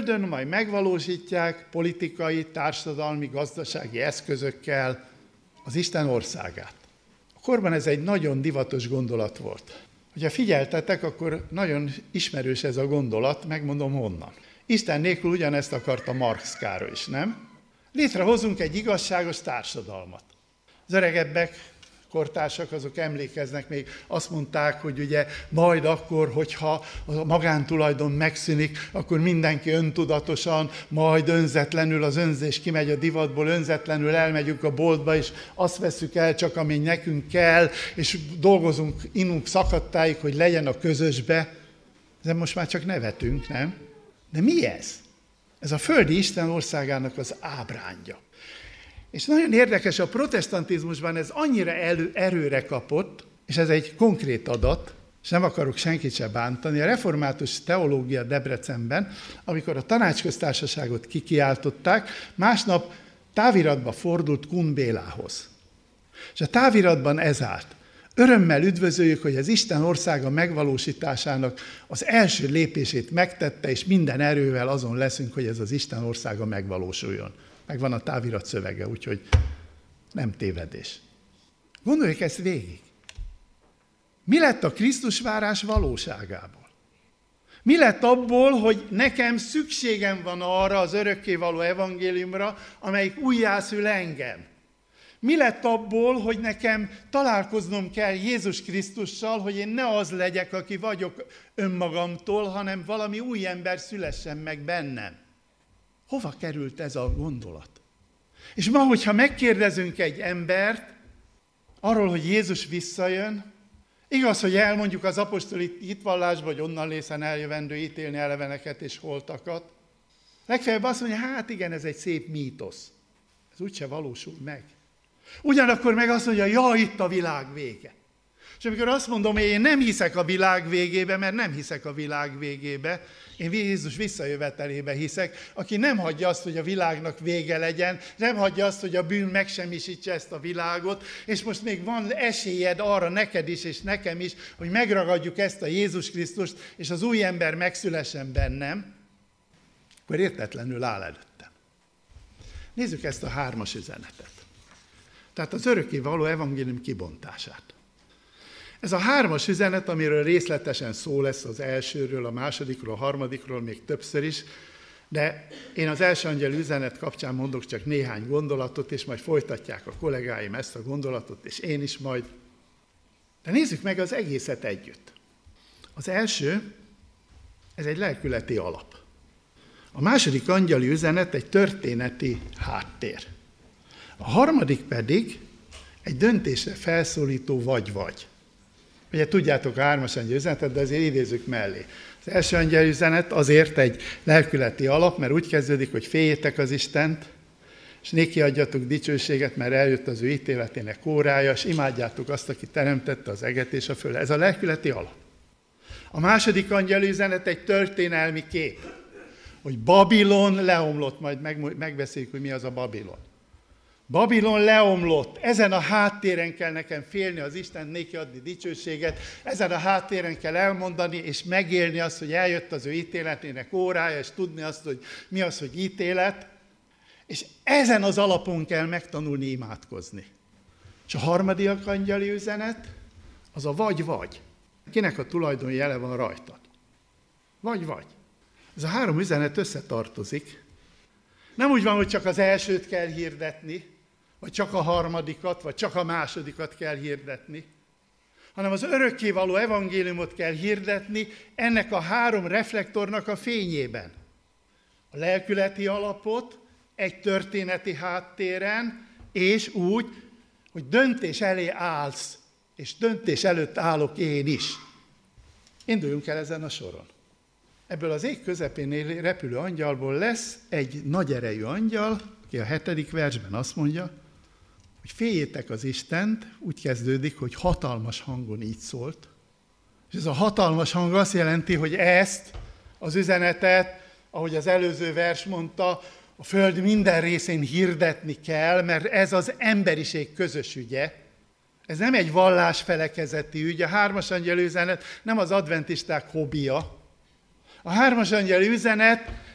földön majd megvalósítják politikai, társadalmi, gazdasági eszközökkel az Isten országát. Korban ez egy nagyon divatos gondolat volt. Ha figyeltetek, akkor nagyon ismerős ez a gondolat, megmondom honnan. Isten nélkül ugyanezt akarta Marx Károly is, nem? Létrehozunk egy igazságos társadalmat. Az öregebbek, kortársak, azok emlékeznek még, azt mondták, hogy ugye majd akkor, hogyha a magántulajdon megszűnik, akkor mindenki öntudatosan, majd önzetlenül, az önzés kimegy a divatból, önzetlenül elmegyünk a boltba, és azt vesszük el csak, ami nekünk kell, és dolgozunk, innunk szakadtáig, hogy legyen a közösbe. De most már csak nevetünk, nem? De mi ez? Ez a földi Isten országának az ábrányja. És nagyon érdekes, a protestantizmusban ez annyira erőre kapott, és ez egy konkrét adat, és nem akarok senkit se bántani, a református teológia Debrecenben, amikor a tanácsköztársaságot kikiáltották, másnap táviratba fordult Kun Bélához. És a táviratban ez állt. Örömmel üdvözöljük, hogy az Isten országa megvalósításának az első lépését megtette, és minden erővel azon leszünk, hogy ez az Isten országa megvalósuljon. Megvan a távirat szövege, úgyhogy nem tévedés. Gondoljuk ezt végig. Mi lett a Krisztusvárás valóságából? Mi lett abból, hogy nekem szükségem van arra az örökkévaló evangéliumra, amelyik újjászül engem? Mi lett abból, hogy nekem találkoznom kell Jézus Krisztussal, hogy én ne az legyek, aki vagyok önmagamtól, hanem valami új ember szülessen meg bennem? Hova került ez a gondolat? És ma, hogyha megkérdezünk egy embert arról, hogy Jézus visszajön, igaz, hogy elmondjuk az apostoli hitvallásba, hogy onnan lészen eljövendő ítélni eleveneket és holtakat. Legfeljebb azt mondja, hát igen, ez egy szép mítosz. Ez úgyse valósul meg. Ugyanakkor meg azt mondja, ja, itt a világ vége. És amikor azt mondom, hogy én nem hiszek a világ végébe, mert nem hiszek a világ végébe, én Jézus visszajövetelébe hiszek, aki nem hagyja azt, hogy a világnak vége legyen, nem hagyja azt, hogy a bűn megsemmisítse ezt a világot, és most még van esélyed arra neked is, és nekem is, hogy megragadjuk ezt a Jézus Krisztust, és az új ember megszülessen bennem, akkor értetlenül áll előttem. Nézzük ezt a 3-as üzenetet. Tehát az örökkévaló evangélium kibontását. Ez a 3-as üzenet, amiről részletesen szó lesz az elsőről, a másodikról, a harmadikról, még többször is, de én az első angyal üzenet kapcsán mondok csak néhány gondolatot, és majd folytatják a kollégáim ezt a gondolatot, és én is majd. De nézzük meg az egészet együtt. Az első, ez egy lelkületi alap. A második angyali üzenet egy történeti háttér. A harmadik pedig egy döntésre felszólító vagy-vagy. Ugye tudjátok a 3-as angyal üzenetet, de azért idézzük mellé. Az első angyal üzenet azért egy lelkületi alap, mert úgy kezdődik, hogy féljétek az Istent, és néki adjatok dicsőséget, mert eljött az ő ítéletének órája, és imádjátok azt, aki teremtette az eget és a földet. Ez a lelkületi alap. A második angyal üzenet egy történelmi kép, hogy Babilon leomlott, majd megbeszéljük, hogy mi az a Babilon. Babilon leomlott, ezen a háttéren kell nekem félni az Isten, néki adni dicsőséget, ezen a háttéren kell elmondani, és megélni azt, hogy eljött az ő ítéletének órája, és tudni azt, hogy mi az, hogy ítélet, és ezen az alapon kell megtanulni imádkozni. És a harmadik angyali üzenet, az a vagy-vagy. Kinek a tulajdonjele van rajtad? Vagy-vagy. Ez a 3 üzenet összetartozik. Nem úgy van, hogy csak az elsőt kell hirdetni, vagy csak a harmadikat, vagy csak a másodikat kell hirdetni, hanem az örökkévaló evangéliumot kell hirdetni ennek a 3 reflektornak a fényében. A lelkületi alapot egy történeti háttéren, és úgy, hogy döntés elé állsz, és döntés előtt állok én is. Induljunk el ezen a soron. Ebből az ég közepén repülő angyalból lesz egy nagy erejű angyal, aki a 7. versben azt mondja, hogy féljétek az Istent, úgy kezdődik, hogy hatalmas hangon így szólt. És ez a hatalmas hang azt jelenti, hogy ezt az üzenetet, ahogy az előző vers mondta, a föld minden részén hirdetni kell, mert ez az emberiség közös ügye. Ez nem egy vallásfelekezeti ügy, a 3-as angyal üzenet nem az adventisták hobbija. A 3-as angyal üzenet